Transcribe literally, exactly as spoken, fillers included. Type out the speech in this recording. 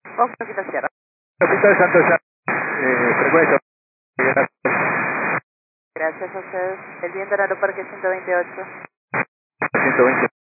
Ojo, quita Sierra. Capital Santo San, eh, frecuencia. Gracias a ustedes. El viento en Aeroparque ciento veintiocho. ciento veinte.